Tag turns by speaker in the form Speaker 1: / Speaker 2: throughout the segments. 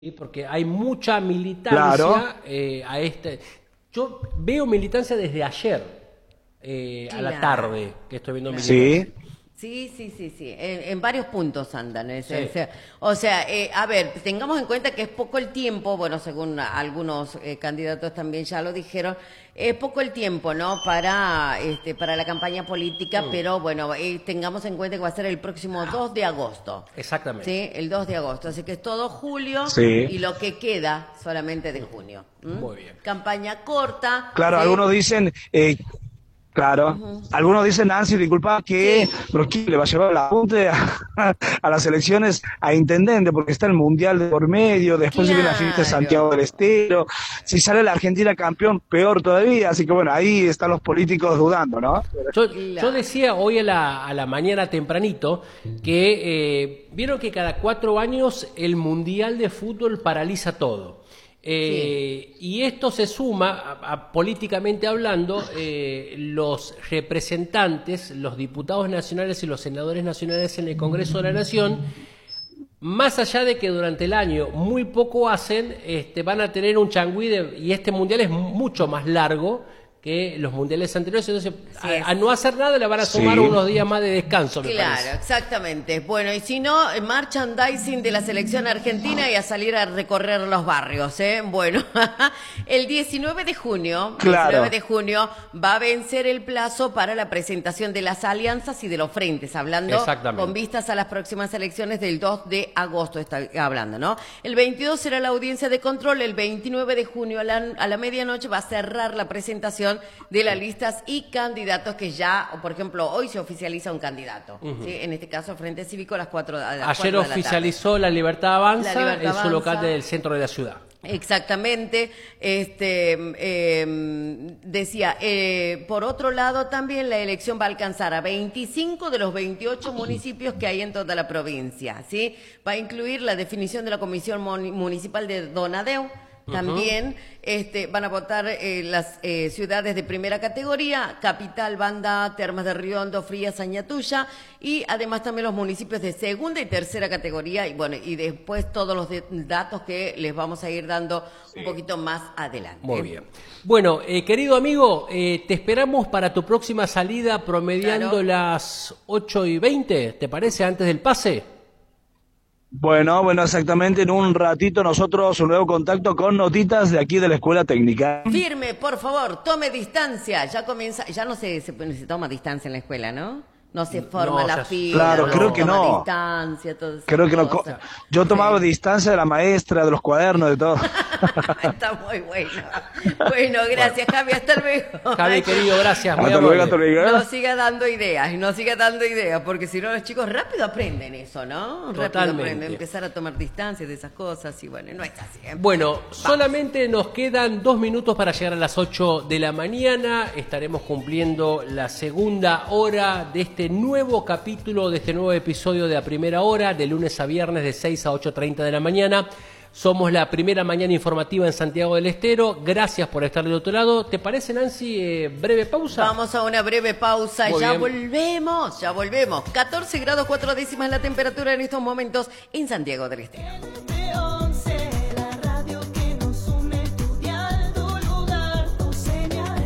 Speaker 1: ¿sí? Porque hay mucha militancia
Speaker 2: Claro.
Speaker 1: a este. Yo veo militancia desde ayer a la
Speaker 3: Claro,
Speaker 1: tarde que estoy viendo
Speaker 3: claro.
Speaker 1: militancia.
Speaker 2: Sí.
Speaker 3: Sí. En varios puntos andan.
Speaker 1: Sí.
Speaker 3: A ver, tengamos en cuenta que es poco el tiempo, bueno, según algunos candidatos también ya lo dijeron, es poco el tiempo, ¿no? Para la campaña política, pero bueno, tengamos en cuenta que va a ser el próximo 2 de agosto.
Speaker 1: Exactamente.
Speaker 3: Sí, el 2 de agosto. Así que es todo julio
Speaker 2: Sí.
Speaker 3: y lo que queda solamente de junio.
Speaker 1: Muy bien.
Speaker 3: Campaña corta.
Speaker 2: Claro,
Speaker 3: ¿sí?
Speaker 2: algunos dicen, claro, algunos dicen, Nancy, disculpa, que
Speaker 3: Sí.
Speaker 2: Broquín le va a llevar la apunte a las elecciones a intendente, porque está el Mundial de por medio, después se viene la fiesta de Santiago
Speaker 3: Claro.
Speaker 2: del Estero, si sale la Argentina campeón, peor todavía, así que bueno, ahí están los políticos dudando, ¿no?
Speaker 1: Yo decía hoy a la mañana tempranito que vieron que cada 4 años el Mundial de Fútbol paraliza todo. Y esto se suma, políticamente hablando, los representantes, los diputados nacionales y los senadores nacionales en el Congreso de la Nación, más allá de que durante el año muy poco hacen, van a tener un changüí y este mundial es mucho más largo que los mundiales anteriores, entonces a no hacer nada le van a sumar
Speaker 2: Sí.
Speaker 1: unos días más de descanso, me
Speaker 3: Claro,
Speaker 1: parece.
Speaker 3: exactamente. Bueno, y si no, merchandising de la selección argentina y a salir a recorrer los barrios, ¿eh? Bueno, el 19 de junio,
Speaker 2: Claro.
Speaker 3: 19 de junio va a vencer el plazo para la presentación de las alianzas y de los frentes, hablando
Speaker 1: Exactamente.
Speaker 3: con vistas a las próximas elecciones del 2 de agosto, está hablando, ¿no? El 22 será la audiencia de control, el 29 de junio a la medianoche va a cerrar la presentación de las listas y candidatos que ya, por ejemplo, hoy se oficializa un candidato, ¿sí? En este caso Frente Cívico a las 4 de la tarde.
Speaker 1: Ayer oficializó La Libertad Avanza
Speaker 3: La Libertad
Speaker 1: en su local
Speaker 3: Avanza.
Speaker 1: del centro de la ciudad.
Speaker 3: Exactamente. Decía, por otro lado, también la elección va a alcanzar a 25 de los 28 municipios que hay en toda la provincia, ¿sí? Va a incluir la definición de la Comisión Municipal de Donadeu. También van a votar las ciudades de primera categoría, Capital, Banda, Termas de Riondo, Frías, Añatuya, y además también los municipios de segunda y tercera categoría, y bueno, y después todos los datos que les vamos a ir dando un poquito más adelante.
Speaker 1: Muy bien. Bueno, querido amigo, te esperamos para tu próxima salida promediando
Speaker 3: Claro.
Speaker 1: las 8:20, ¿te parece? Antes del pase.
Speaker 2: Bueno, exactamente, en un ratito nosotros un nuevo contacto con notitas de aquí de la Escuela Técnica.
Speaker 3: Firme, por favor, tome distancia. Ya comienza, ya no se toma distancia en la escuela, ¿no? No se forma
Speaker 1: No,
Speaker 3: la
Speaker 1: ya-
Speaker 3: fila.
Speaker 2: Claro,
Speaker 3: no
Speaker 2: creo
Speaker 3: se
Speaker 2: que
Speaker 3: toma
Speaker 2: no.
Speaker 3: distancia, todo eso.
Speaker 2: Creo que no. Yo tomaba distancia de la maestra, de los cuadernos, de todo.
Speaker 3: Está muy bueno. Bueno, gracias, Javi. Hasta luego.
Speaker 1: Javi, querido, gracias. Muy
Speaker 2: Hasta luego,
Speaker 1: amable.
Speaker 2: hasta luego.
Speaker 3: No siga dando ideas, y no siga dando ideas, porque si no los chicos rápido aprenden eso, ¿no? Rápido
Speaker 1: Totalmente.
Speaker 3: aprenden, empezar a tomar distancias de esas cosas, y bueno, no es así. ¿eh?
Speaker 1: Bueno, solamente nos quedan 2 minutos para llegar a las 8 de la mañana. Estaremos cumpliendo la segunda hora de este nuevo capítulo, de este nuevo episodio de La Primera Hora, de lunes a viernes de 6 a 8:30 de la mañana. Somos la primera mañana informativa en Santiago del Estero. Gracias por estar del otro lado. ¿Te parece, Nancy, breve pausa?
Speaker 3: Vamos a una breve pausa,
Speaker 1: Muy
Speaker 3: ya
Speaker 1: bien.
Speaker 3: ya volvemos. 14 grados 4 décimas la temperatura en estos momentos en Santiago del Estero.
Speaker 4: La radio que nos une, tu dial, tu lugar, tu señal.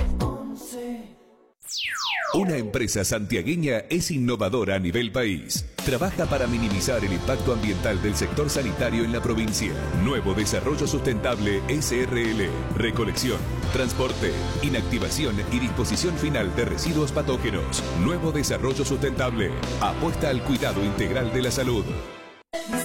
Speaker 4: 11.
Speaker 5: Una empresa santiagueña es innovadora a nivel país. Trabaja para minimizar el impacto ambiental del sector sanitario en la provincia. Nuevo Desarrollo Sustentable SRL. Recolección, transporte, inactivación y disposición final de residuos patógenos. Nuevo Desarrollo Sustentable. Apuesta al cuidado integral de la salud.